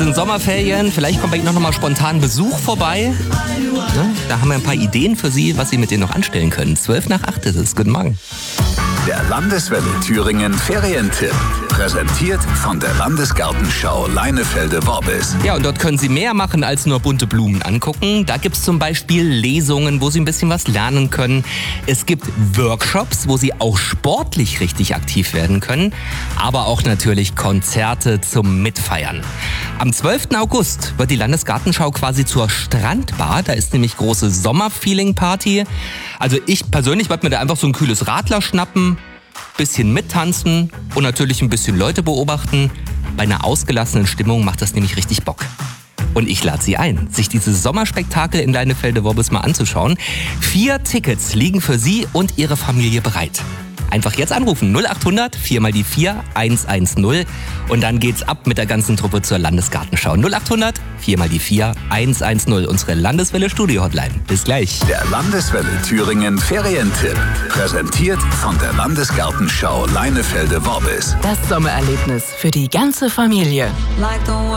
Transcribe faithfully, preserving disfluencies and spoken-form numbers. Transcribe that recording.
sind Sommerferien, vielleicht kommt bei Ihnen noch mal spontan Besuch vorbei. Ne? Da haben wir ein paar Ideen für Sie, was Sie mit denen noch anstellen können. zwölf nach acht ist es. Guten Morgen. Der Landeswelle Thüringen Ferientipp. Präsentiert von der Landesgartenschau Leinefelde-Worbis. Ja, und dort können Sie mehr machen als nur bunte Blumen angucken. Da gibt es zum Beispiel Lesungen, wo Sie ein bisschen was lernen können. Es gibt Workshops, wo Sie auch sportlich richtig aktiv werden können. Aber auch natürlich Konzerte zum Mitfeiern. Am zwölften August wird die Landesgartenschau quasi zur Strandbar. Da ist nämlich große Sommerfeeling-Party. Also ich persönlich werde mir da einfach so ein kühles Radler schnappen, bisschen mittanzen und natürlich ein bisschen Leute beobachten. Bei einer ausgelassenen Stimmung macht das nämlich richtig Bock. Und ich lade Sie ein, sich dieses Sommerspektakel in Leinefelde-Worbis mal anzuschauen. Vier Tickets liegen für Sie und Ihre Familie bereit. Einfach jetzt anrufen, null acht hundert vier mal die vier eins eins null und dann geht's ab mit der ganzen Truppe zur Landesgartenschau. null acht hundert vier mal die vier eins eins null, unsere Landeswelle Studio Hotline. Bis gleich. Der Landeswelle Thüringen Ferientipp. Präsentiert von der Landesgartenschau Leinefelde-Worbis. Das Sommererlebnis für die ganze Familie.